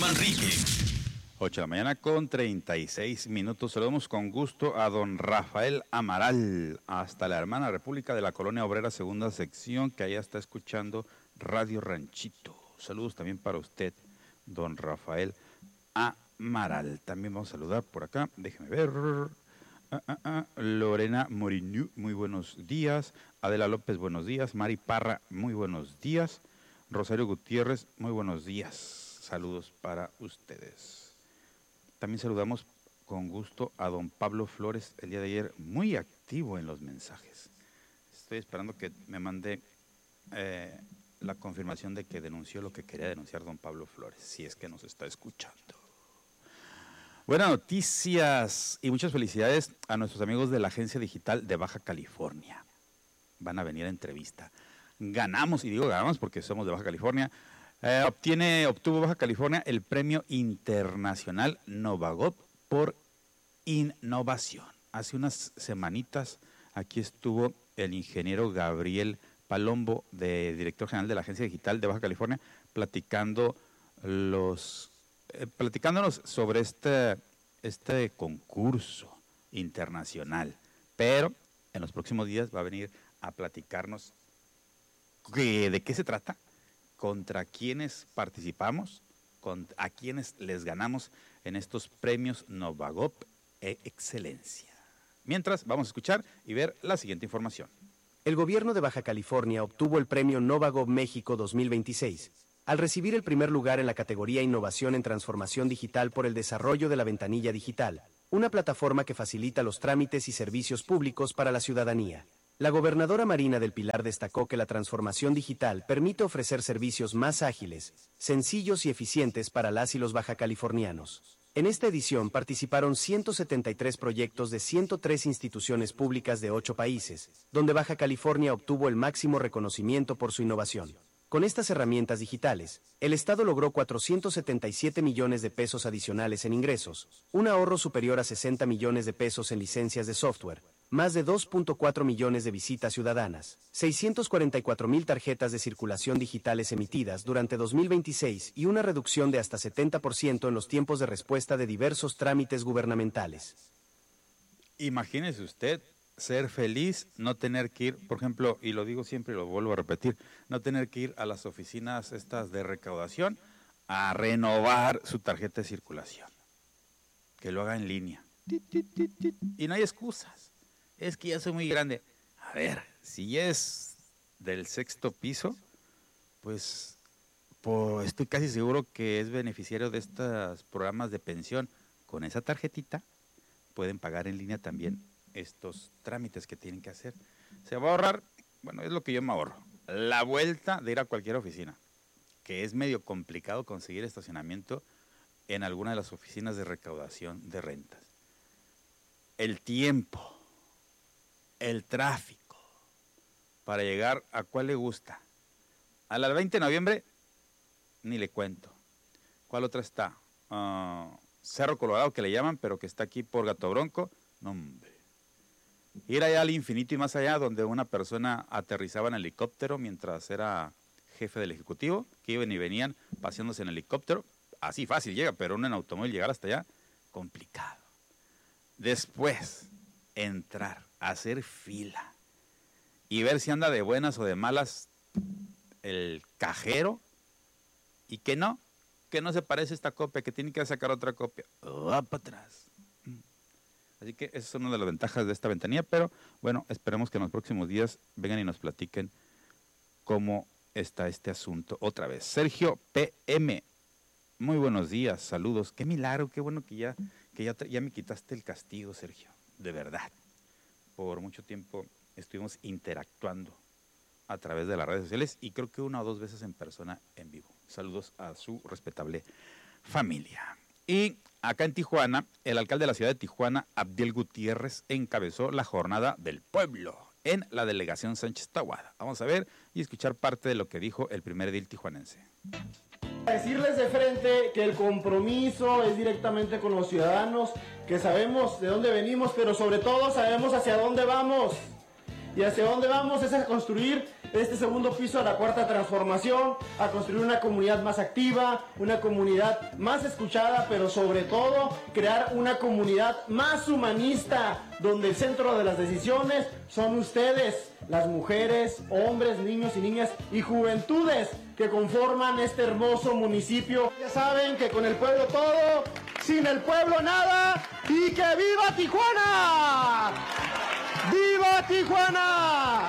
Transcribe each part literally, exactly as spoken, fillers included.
Manrique. ocho de la mañana con treinta y seis minutos. Saludamos con gusto a don Rafael Amaral, hasta la hermana República de la Colonia Obrera, segunda sección, que allá está escuchando Radio Ranchito. Saludos también para usted, don Rafael Amaral. También vamos a saludar por acá, déjeme ver. Ah, ah, ah. Lorena Moriñú, muy buenos días. Adela López, buenos días. Mari Parra, muy buenos días. Rosario Gutiérrez, muy buenos días. Saludos para ustedes. También saludamos con gusto a don Pablo Flores, el día de ayer muy activo en los mensajes. Estoy esperando que me mande eh, la confirmación de que denunció lo que quería denunciar don Pablo Flores, si es que nos está escuchando. Buenas noticias y muchas felicidades a nuestros amigos de la Agencia Digital de Baja California. Van a venir a entrevista. Ganamos, y digo ganamos porque somos de Baja California, eh, obtiene, obtuvo Baja California el premio internacional Novagop por innovación. Hace unas semanitas aquí estuvo el ingeniero Gabriel Palombo, de director general de la Agencia Digital de Baja California, platicando los, eh, platicándonos sobre este, este concurso internacional. Pero en los próximos días va a venir a platicarnos que, de qué se trata, contra quiénes participamos, con, a quiénes les ganamos en estos premios Novagop e Excelencia. Mientras, vamos a escuchar y ver la siguiente información. El gobierno de Baja California obtuvo el premio Novagop México dos mil veintiséis, al recibir el primer lugar en la categoría Innovación en Transformación Digital por el desarrollo de la Ventanilla Digital, una plataforma que facilita los trámites y servicios públicos para la ciudadanía. La gobernadora Marina del Pilar destacó que la transformación digital permite ofrecer servicios más ágiles, sencillos y eficientes para las y los bajacalifornianos. En esta edición participaron ciento setenta y tres proyectos de ciento tres instituciones públicas de ocho países, donde Baja California obtuvo el máximo reconocimiento por su innovación. Con estas herramientas digitales, el Estado logró cuatrocientos setenta y siete millones de pesos adicionales en ingresos, un ahorro superior a sesenta millones de pesos en licencias de software, más de dos punto cuatro millones de visitas ciudadanas, seiscientas cuarenta y cuatro mil tarjetas de circulación digitales emitidas durante dos mil veintiséis y una reducción de hasta setenta por ciento en los tiempos de respuesta de diversos trámites gubernamentales. Imagínese usted ser feliz, no tener que ir, por ejemplo, y lo digo siempre y lo vuelvo a repetir, no tener que ir a las oficinas estas de recaudación a renovar su tarjeta de circulación. Que lo haga en línea. Y no hay excusas. Es que ya soy muy grande. A ver, si es del sexto piso, pues, pues estoy casi seguro que es beneficiario de estos programas de pensión. Con esa tarjetita pueden pagar en línea también estos trámites que tienen que hacer. Se va a ahorrar, bueno, es lo que yo me ahorro, la vuelta de ir a cualquier oficina, que es medio complicado conseguir estacionamiento en alguna de las oficinas de recaudación de rentas. El tiempo, el tráfico, para llegar a cuál le gusta. A la veinte de noviembre, ni le cuento. ¿Cuál otra está? Uh, Cerro Colorado, que le llaman, pero que está aquí por Gato Bronco. No, hombre. Ir allá al infinito y más allá, donde una persona aterrizaba en helicóptero mientras era jefe del ejecutivo, que iban y venían paseándose en helicóptero. Así fácil llega, pero uno en automóvil llegar hasta allá, complicado. Después, entrar, hacer fila y ver si anda de buenas o de malas el cajero y que no, que no se parece esta copia, que tiene que sacar otra copia. Va para atrás. Así que esa es una de las ventajas de esta ventanilla, pero bueno, esperemos que en los próximos días vengan y nos platiquen cómo está este asunto otra vez. Sergio P M, muy buenos días, saludos. Qué milagro, qué bueno que ya, que ya, ya me quitaste el castigo, Sergio, de verdad. Por mucho tiempo estuvimos interactuando a través de las redes sociales y creo que una o dos veces en persona en vivo. Saludos a su respetable familia. Y acá en Tijuana, el alcalde de la ciudad de Tijuana, Abdiel Gutiérrez, encabezó la jornada del pueblo en la delegación Sánchez Tahuada. Vamos a ver y escuchar parte de lo que dijo el primer edil tijuanense. Decirles de frente que el compromiso es directamente con los ciudadanos, que sabemos de dónde venimos, pero sobre todo sabemos hacia dónde vamos. Y hacia dónde vamos es a construir este segundo piso de la Cuarta Transformación, a construir una comunidad más activa, una comunidad más escuchada, pero sobre todo crear una comunidad más humanista, donde el centro de las decisiones son ustedes, las mujeres, hombres, niños y niñas y juventudes que conforman este hermoso municipio. Ya saben que con el pueblo todo, sin el pueblo nada, y que ¡viva Tijuana! ¡Viva Tijuana!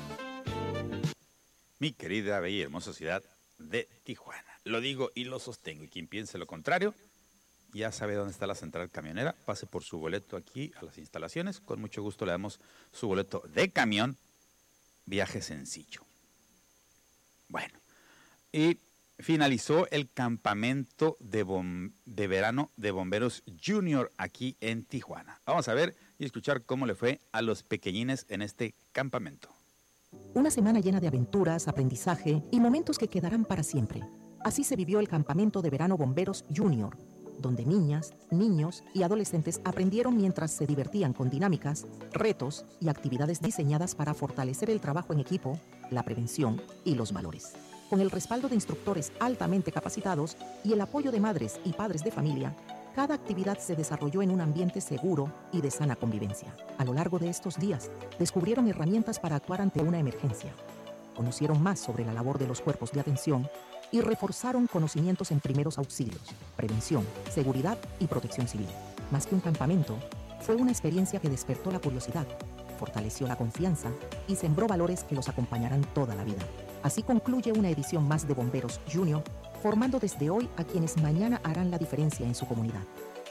Mi querida, bella y hermosa ciudad de Tijuana. Lo digo y lo sostengo. Y quien piense lo contrario, ya sabe dónde está la central camionera. Pase por su boleto aquí a las instalaciones. Con mucho gusto le damos su boleto de camión. Viaje sencillo. Bueno, y finalizó el campamento de, bom de verano de Bomberos Junior aquí en Tijuana. Vamos a ver y escuchar cómo le fue a los pequeñines en este campamento. Una semana llena de aventuras, aprendizaje y momentos que quedarán para siempre. Así se vivió el campamento de verano Bomberos Junior, donde niñas, niños y adolescentes aprendieron mientras se divertían con dinámicas, retos y actividades diseñadas para fortalecer el trabajo en equipo, la prevención y los valores. Con el respaldo de instructores altamente capacitados y el apoyo de madres y padres de familia, cada actividad se desarrolló en un ambiente seguro y de sana convivencia. A lo largo de estos días, descubrieron herramientas para actuar ante una emergencia, conocieron más sobre la labor de los cuerpos de atención y reforzaron conocimientos en primeros auxilios, prevención, seguridad y protección civil. Más que un campamento, fue una experiencia que despertó la curiosidad, fortaleció la confianza y sembró valores que los acompañarán toda la vida. Así concluye una edición más de Bomberos Junior, formando desde hoy a quienes mañana harán la diferencia en su comunidad.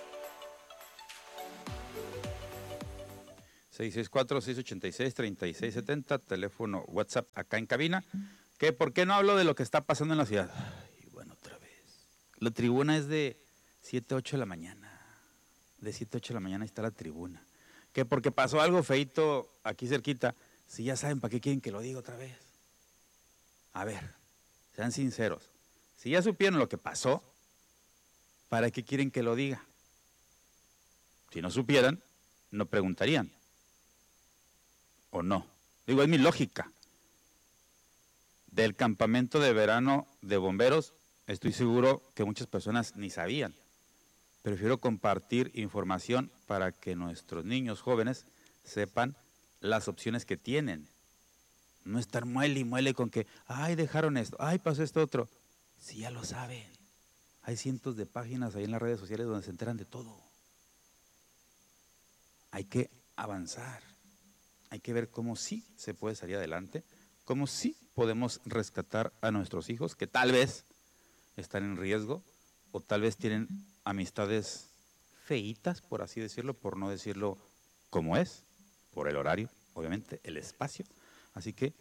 seis seis cuatro, seis ocho seis, tres seis siete cero, teléfono WhatsApp acá en cabina. ¿Qué? ¿Por qué no hablo de lo que está pasando en la ciudad? Ay, bueno, otra vez. La tribuna es de siete, ocho de la mañana. De siete, ocho de la mañana está la tribuna. ¿Qué? Porque pasó algo feito aquí cerquita. Si ya saben, ¿para qué quieren que lo diga otra vez? A ver, sean sinceros. Si ya supieron lo que pasó, ¿para qué quieren que lo diga? Si no supieran, no preguntarían. ¿O no? Digo, es mi lógica. Del campamento de verano de bomberos, estoy seguro que muchas personas ni sabían. Prefiero compartir información para que nuestros niños jóvenes sepan las opciones que tienen. No estar muele y muele con que, ay, dejaron esto, ay, pasó esto otro. Si ya lo saben. Hay cientos de páginas ahí en las redes sociales donde se enteran de todo. Hay que avanzar. Hay que ver cómo sí se puede salir adelante, cómo sí podemos rescatar a nuestros hijos que tal vez están en riesgo o tal vez tienen amistades feitas, por así decirlo, por no decirlo como es, por el horario, obviamente, el espacio. Así que,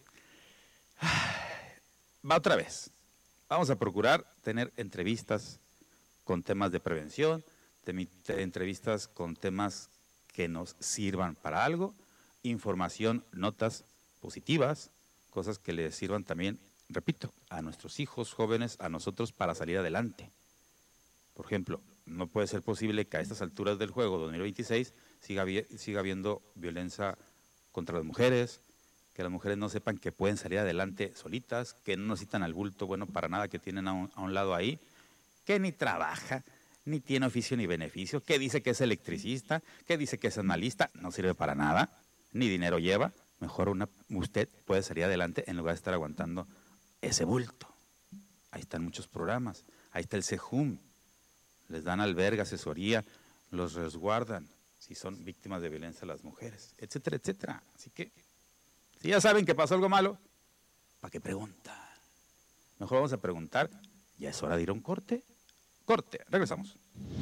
va otra vez. Vamos a procurar tener entrevistas con temas de prevención, de, de entrevistas con temas que nos sirvan para algo, información, notas positivas, cosas que les sirvan también, repito, a nuestros hijos jóvenes, a nosotros para salir adelante. Por ejemplo, no puede ser posible que a estas alturas del juego dos mil veintiséis siga, siga habiendo violencia contra las mujeres, que las mujeres no sepan que pueden salir adelante solitas, que no necesitan al bulto bueno para nada que tienen a un, a un lado ahí, que ni trabaja, ni tiene oficio ni beneficio, que dice que es electricista, que dice que es analista, no sirve para nada, ni dinero lleva. Mejor una, usted puede salir adelante en lugar de estar aguantando ese bulto. Ahí están muchos programas, ahí está el CEJUM, les dan albergue, asesoría, los resguardan si son víctimas de violencia las mujeres, etcétera, etcétera. Así que, si ya saben que pasó algo malo, ¿para qué preguntar? Mejor vamos a preguntar, ¿ya es hora de ir a un corte? Corte, regresamos.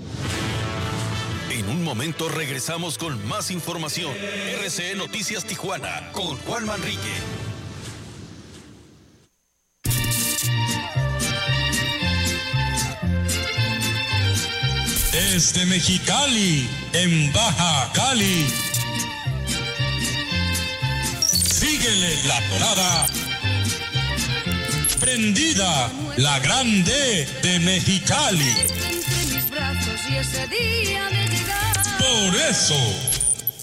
En un momento regresamos con más información. R C E Noticias Tijuana con Juan Manrique. Desde Mexicali, en Baja Cali. Síguele la tonada. Prendida, la grande de Mexicali. Por eso,